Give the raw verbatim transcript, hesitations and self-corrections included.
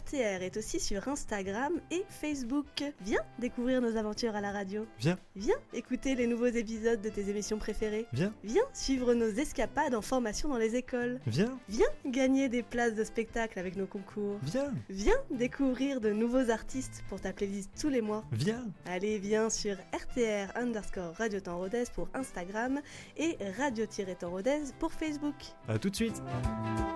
T R est aussi sur Instagram et Facebook. Viens découvrir nos aventures à la radio. Viens. Viens écouter les nouveaux épisodes de tes émissions préférées. Viens. Viens suivre nos escapades en formation dans les écoles. Viens. Viens gagner des places de spectacle avec nos concours. Viens. Viens découvrir de nouveaux artistes pour ta playlist tous les mois. Viens. Allez, viens sur R T R underscore Radio Temps Rodez pour Instagram et Radio-Temps Rodez pour Facebook. À tout de suite.